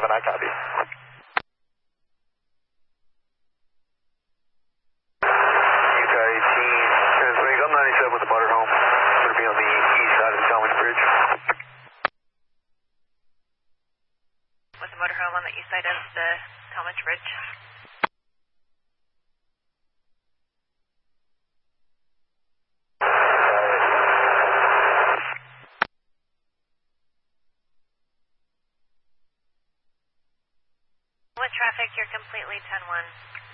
I copy. Utah 18, transmitting. I'm 97 with the motorhome. I'm going to be on the east side of the Talmadge Bridge. With the motorhome on the east side of the Talmadge Bridge. With traffic, you're completely 10-1.